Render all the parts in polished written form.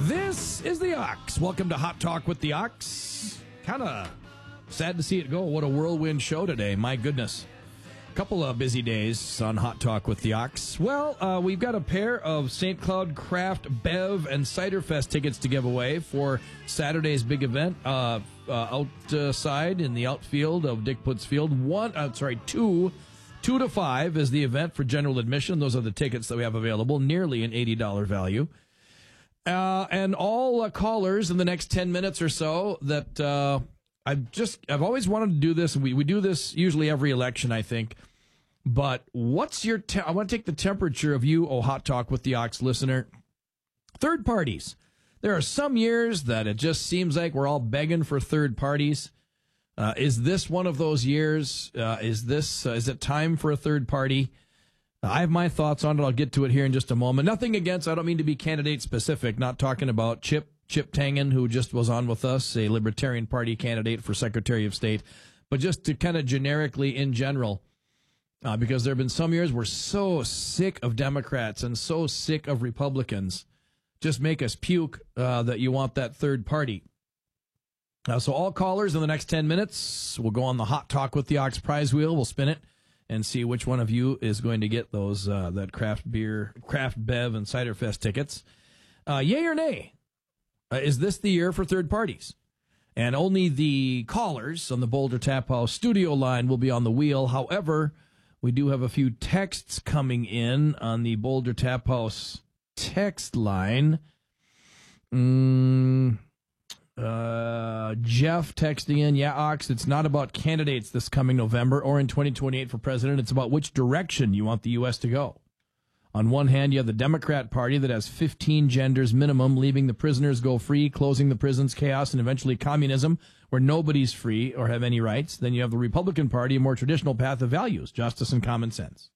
This is the Ox. Welcome to Hot Talk with the Ox. Kind of sad to see it go. What a whirlwind show today. My goodness. Couple of busy days on Hot Talk with the Ox. Well, we've got a pair of St. Cloud Craft Bev and Cider Fest tickets to give away for Saturday's big event outside in the outfield of Dick Putz Field. 2 to 5 is the event for general admission. Those are the tickets that we have available, nearly an $80 value. And all callers in the next 10 minutes or so that I've always wanted to do this. We do this usually every election, I think. But what's your I want to take the temperature of you, Hot Talk with the Ox listener. Third parties. There are some years that it just seems like we're all begging for third parties. Is this one of those years? Is it time for a third party? I have my thoughts on it. I'll get to it here in just a moment. Nothing against, I don't mean to be candidate specific, not talking about Chip Tangen, who just was on with us, a Libertarian Party candidate for Secretary of State, but just to kind of generically in general, because there have been some years we're so sick of Democrats and so sick of Republicans, just make us puke that you want that third party. So all callers in the next 10 minutes, we'll go on the Hot Talk with the Ox prize wheel. We'll spin it and see which one of you is going to get those that craft bev and cider fest tickets. Yay or nay? Is this the year for third parties? And only the callers on the Boulder Tap House studio line will be on the wheel. However, we do have a few texts coming in on the Boulder Tap House text line. Jeff texting in, yeah, Ox, it's not about candidates this coming November or in 2028 for president. It's about which direction you want the U.S. to go. On one hand, you have the Democrat Party that has 15 genders minimum, leaving the prisoners go free, closing the prisons, chaos, and eventually communism, where nobody's free or have any rights. Then you have the Republican Party, a more traditional path of values, justice, and common sense.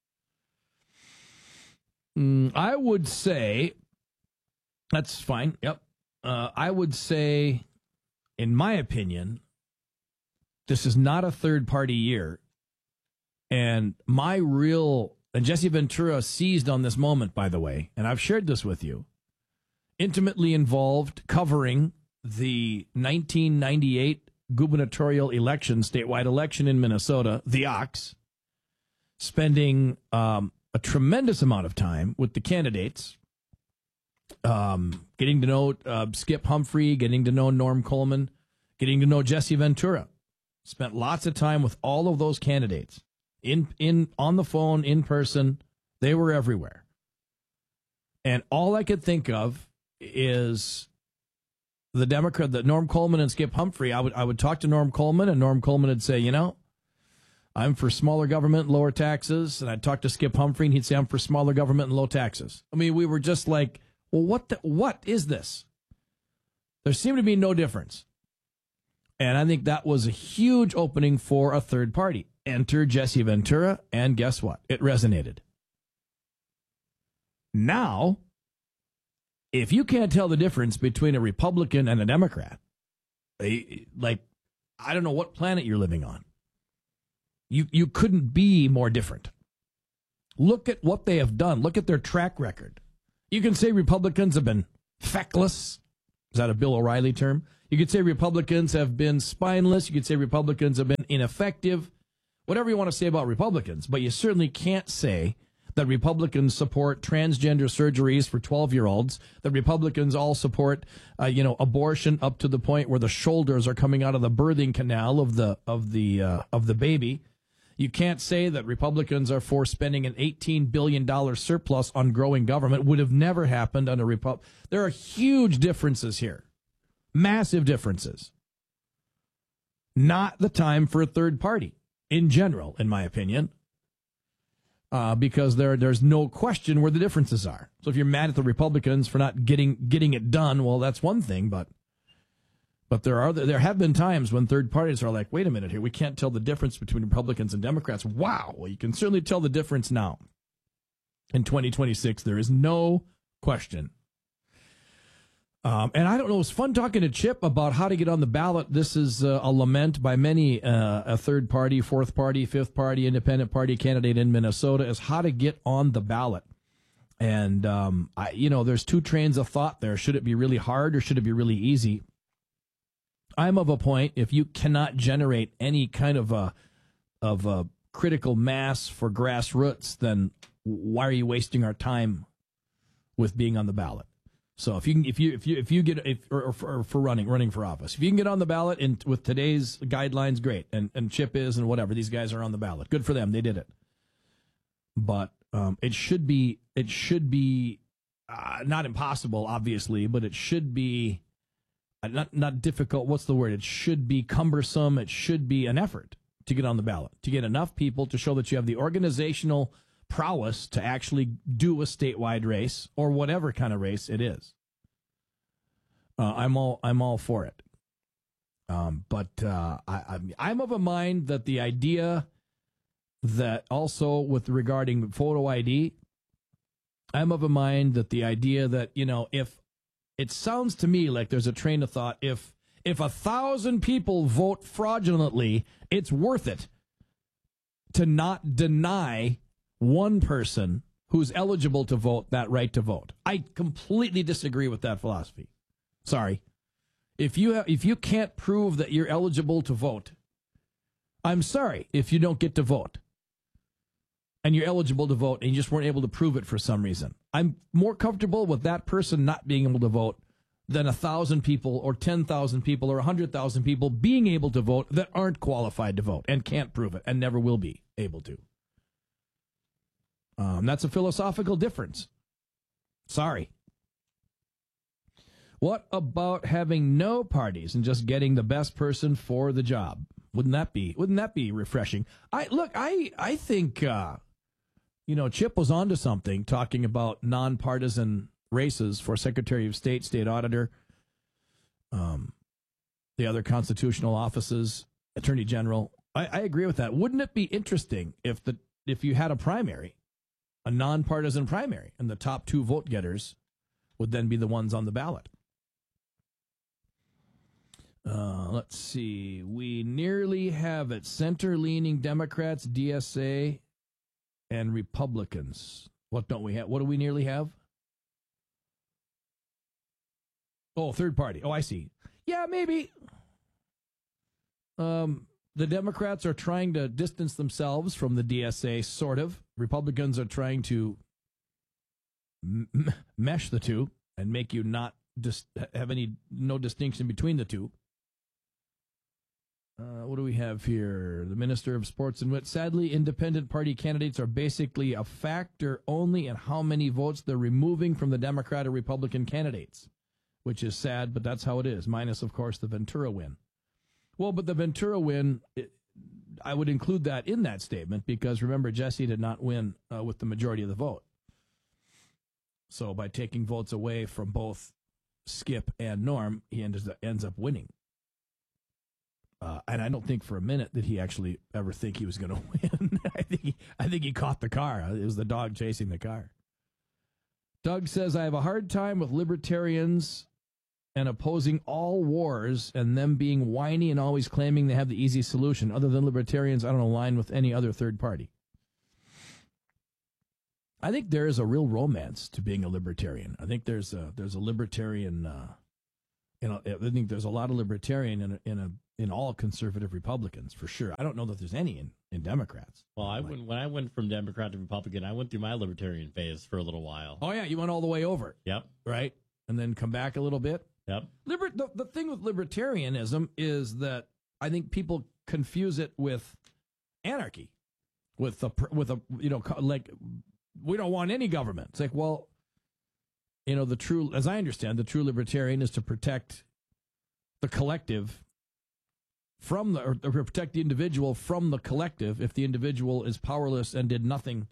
I would say, that's fine, yep. I would say, in my opinion, this is not a third-party year. And and Jesse Ventura seized on this moment, by the way, and I've shared this with you, intimately involved covering the 1998 gubernatorial election, statewide election in Minnesota, the Ox, spending a tremendous amount of time with the candidates, getting to know Skip Humphrey, getting to know Norm Coleman, getting to know Jesse Ventura. Spent lots of time with all of those candidates. On the phone, in person, they were everywhere. And all I could think of is the Democrat, that Norm Coleman and Skip Humphrey. I would talk to Norm Coleman, and Norm Coleman would say, I'm for smaller government and lower taxes. And I'd talk to Skip Humphrey, and he'd say, I'm for smaller government and low taxes. I mean, we were just like, well, what is this? There seemed to be no difference. And I think that was a huge opening for a third party. Enter Jesse Ventura, and guess what? It resonated. Now, if you can't tell the difference between a Republican and a Democrat, I don't know what planet you're living on. You couldn't be more different. Look at what they have done. Look at their track record. You can say Republicans have been feckless. Is that a Bill O'Reilly term? You could say Republicans have been spineless. You could say Republicans have been ineffective. Whatever you want to say about Republicans, but you certainly can't say that Republicans support transgender surgeries for 12-year-olds, that Republicans all support, abortion up to the point where the shoulders are coming out of the birthing canal of the baby. You can't say that Republicans are for spending an $18 billion surplus on growing government. Would have never happened under Republic. There are huge differences here, massive differences. Not the time for a third party. In general, in my opinion, because there's no question where the differences are. So if you're mad at the Republicans for not getting it done, well, that's one thing. But there have been times when third parties are like, wait a minute here, we can't tell the difference between Republicans and Democrats. Wow, well, you can certainly tell the difference now. In 2026, there is no question. And I don't know, it was fun talking to Chip about how to get on the ballot. This is a lament by many, a third party, fourth party, fifth party, independent party candidate in Minnesota, is how to get on the ballot. And, there's two trains of thought there. Should it be really hard or should it be really easy? I'm of a point, if you cannot generate any kind of a critical mass for grassroots, then why are you wasting our time with being on the ballot? So if you get for running for office, if you can get on the ballot and with today's guidelines, great. And Chip is and whatever, these guys are on the ballot. Good for them, they did it. But it should be not impossible, obviously, but it should be not difficult. What's the word? It should be cumbersome. It should be an effort to get on the ballot, to get enough people to show that you have the organizational prowess to actually do a statewide race or whatever kind of race it is. I'm all for it. But I'm of a mind that the idea that also with regarding photo ID, I'm of a mind that the idea that, if it sounds to me like there's a train of thought, if 1,000 people vote fraudulently, it's worth it to not deny one person who's eligible to vote that right to vote. I completely disagree with that philosophy. Sorry. If you can't prove that you're eligible to vote, I'm sorry if you don't get to vote. And you're eligible to vote and you just weren't able to prove it for some reason. I'm more comfortable with that person not being able to vote than 1,000 people or 10,000 people or 100,000 people being able to vote that aren't qualified to vote and can't prove it and never will be able to. That's a philosophical difference. Sorry. What about having no parties and just getting the best person for the job? Wouldn't that be refreshing? I think Chip was onto something talking about nonpartisan races for Secretary of State, State Auditor, the other constitutional offices, Attorney General. I agree with that. Wouldn't it be interesting if you had a primary, a nonpartisan primary, and the top two vote getters would then be the ones on the ballot? Let's see. We nearly have it. Center-leaning Democrats, DSA, and Republicans. What don't we have? What do we nearly have? Oh, third party. Oh, I see. Yeah, maybe. The Democrats are trying to distance themselves from the DSA, sort of. Republicans are trying to mesh the two and make you not have no distinction between the two. What do we have here? The Minister of Sports and Wit. Sadly, independent party candidates are basically a factor only in how many votes they're removing from the Democrat or Republican candidates, which is sad, but that's how it is. Minus, of course, the Ventura win. Well, but the Ventura win, I would include that in that statement because, remember, Jesse did not win with the majority of the vote. So by taking votes away from both Skip and Norm, he ends up winning. And I don't think for a minute did he actually ever think he was going to win. I think he caught the car. It was the dog chasing the car. Doug says, I have a hard time with libertarians and opposing all wars and them being whiny and always claiming they have the easy solution. Other than libertarians, I don't align with any other third party. I think there is a real romance to being a libertarian. I think there's a libertarian. I think there's a lot of libertarian in all conservative Republicans for sure. I don't know that there's any in Democrats. Well, when I went from Democrat to Republican, I went through my libertarian phase for a little while. Oh yeah, you went all the way over. Yep. Right, and then come back a little bit. Yep. The thing with libertarianism is that I think people confuse it with anarchy, with a like we don't want any government. It's like, well, as I understand, the true libertarian is to protect the collective or protect the individual from the collective if the individual is powerless and did nothing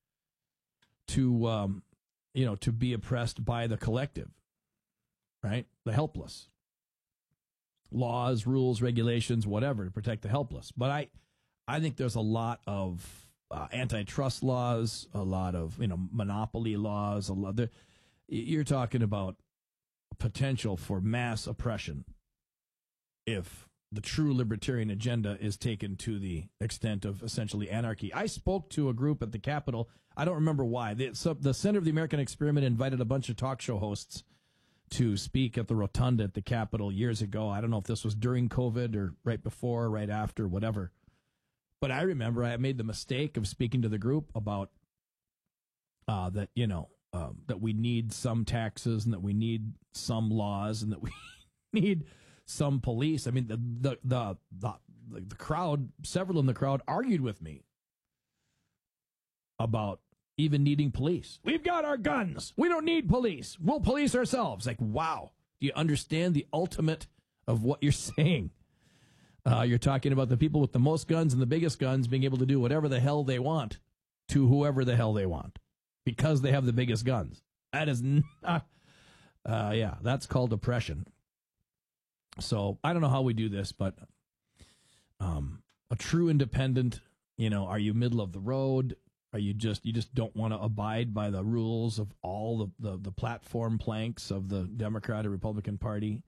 to be oppressed by the collective, right? The helpless. Laws, rules, regulations, whatever, to protect the helpless. But I think there's a lot of antitrust laws, a lot of monopoly laws, you're talking about potential for mass oppression if the true libertarian agenda is taken to the extent of essentially anarchy. I spoke to a group at the Capitol. I don't remember why. The Center of the American Experiment invited a bunch of talk show hosts to speak at the Rotunda at the Capitol years ago. I don't know if this was during COVID or right before, right after, whatever. But I remember I made the mistake of speaking to the group about that, that we need some taxes and that we need some laws and that we need some police. I mean, the crowd, several in the crowd argued with me about even needing police. We've got our guns. We don't need police. We'll police ourselves. Like, wow. Do you understand the ultimate of what you're saying? You're talking about the people with the most guns and the biggest guns being able to do whatever the hell they want to whoever the hell they want because they have the biggest guns. That is not, that's called oppression. So I don't know how we do this, but a true independent, are you middle of the road? Are you just don't want to abide by the rules of all the platform planks of the Democrat or Republican Party?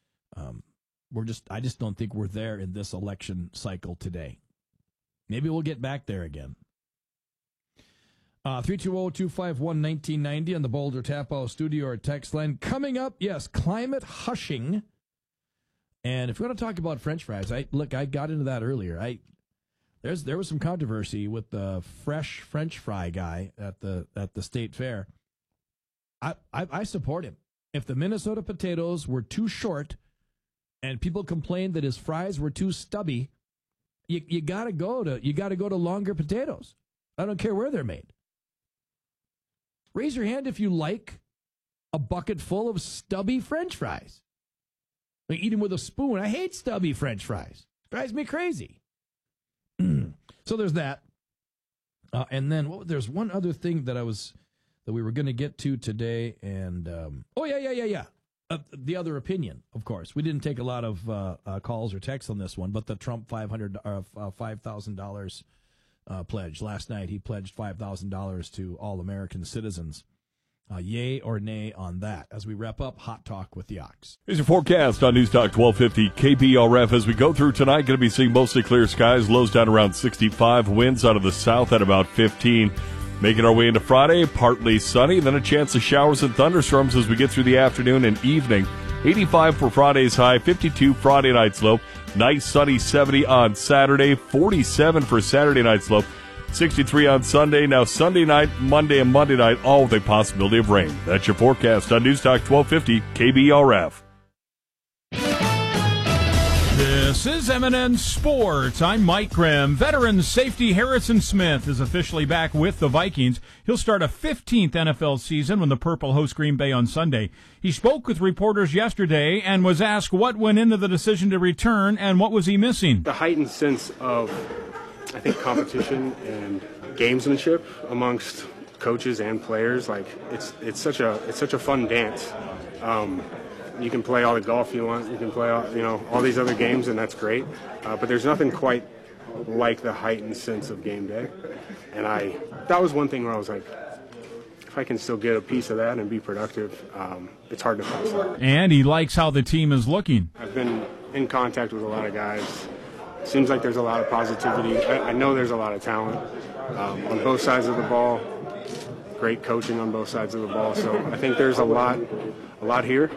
I just don't think we're there in this election cycle today. Maybe we'll get back there again. 320-251-1990 on the Boulder Tap-Out studio or text line. Coming up, yes, climate hushing. And if we want to talk about French fries, I got into that earlier. There was some controversy with the fresh French fry guy at the state fair. I support him. If the Minnesota potatoes were too short and people complained that his fries were too stubby, you gotta go to longer potatoes. I don't care where they're made. Raise your hand if you like a bucket full of stubby French fries. Like eat them with a spoon. I hate stubby French fries. Drives me crazy. So there's that. And then there's one other thing that we were going to get to today. And the other opinion, of course. We didn't take a lot of calls or texts on this one, but the Trump $5,000 pledge. Last night he pledged $5,000 to all American citizens. Yay or nay on that as we wrap up Hot Talk with the Ox. Here's your forecast on News Talk 1250 KBRF. As we go through tonight, going to be seeing mostly clear skies, lows down around 65, winds out of the south at about 15. Making our way into Friday, partly sunny, then a chance of showers and thunderstorms as we get through the afternoon and evening. 85 for Friday's high, 52 Friday night's low. Nice sunny 70 on Saturday, 47 for Saturday night's low. 63 on Sunday. Now Sunday night, Monday, and Monday night, all with a possibility of rain. That's your forecast on News Talk 1250 KBRF. This is M&N Sports. I'm Mike Grimm. Veteran safety Harrison Smith is officially back with the Vikings. He'll start a 15th NFL season when the Purple host Green Bay on Sunday. He spoke with reporters yesterday and was asked what went into the decision to return and what was he missing. The heightened sense of, I think, competition and gamesmanship amongst coaches and players. Like it's such a fun dance. You can play all the golf you want. You can play all these other games, and that's great. But there's nothing quite like the heightened sense of game day. And that was one thing where I was like, if I can still get a piece of that and be productive, it's hard to pass that. And he likes how the team is looking. I've been in contact with a lot of guys. Seems like there's a lot of positivity. I know there's a lot of talent on both sides of the ball. Great coaching on both sides of the ball. So I think there's a lot here.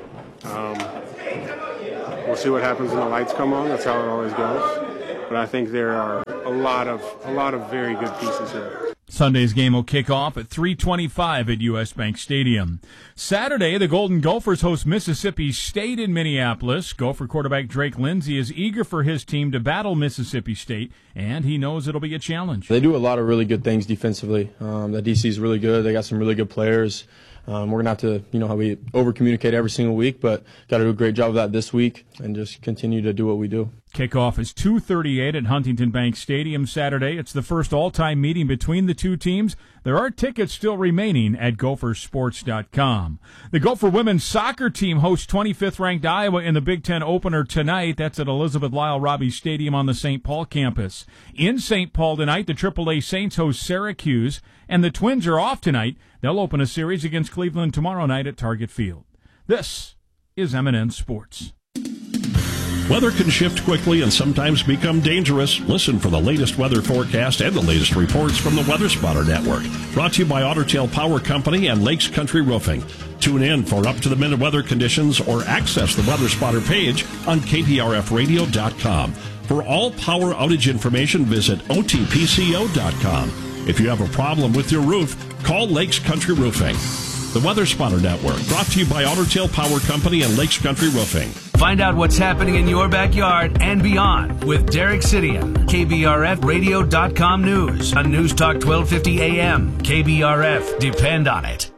We'll see what happens when the lights come on. That's how it always goes. But I think there are a lot of very good pieces here. Sunday's game will kick off at 3:25 at U.S. Bank Stadium. Saturday, the Golden Gophers host Mississippi State in Minneapolis. Gopher quarterback Drake Lindsey is eager for his team to battle Mississippi State, and he knows it'll be a challenge. They do a lot of really good things defensively. The DC is really good. They got some really good players. We're going to have to, how we over-communicate every single week, but got to do a great job of that this week and just continue to do what we do. Kickoff is 2:38 at Huntington Bank Stadium Saturday. It's the first all-time meeting between the two teams. There are tickets still remaining at gophersports.com. The Gopher women's soccer team hosts 25th-ranked Iowa in the Big Ten opener tonight. That's at Elizabeth Lyle Robbie Stadium on the St. Paul campus. In St. Paul tonight, the AAA Saints host Syracuse, and the Twins are off tonight. They'll open a series against Cleveland tomorrow night at Target Field. This is M&N Sports. Weather can shift quickly and sometimes become dangerous. Listen for the latest weather forecast and the latest reports from the Weather Spotter Network. Brought to you by Otter Tail Power Company and Lakes Country Roofing. Tune in for up-to-the-minute weather conditions or access the Weather Spotter page on KPRFradio.com. For all power outage information, visit OTPCO.com. If you have a problem with your roof, call Lakes Country Roofing. The Weather Spotter Network, brought to you by Otter Tail Power Company and Lakes Country Roofing. Find out what's happening in your backyard and beyond with Derek Sidian, KBRFradio.com News on News Talk 1250 AM. KBRF, depend on it.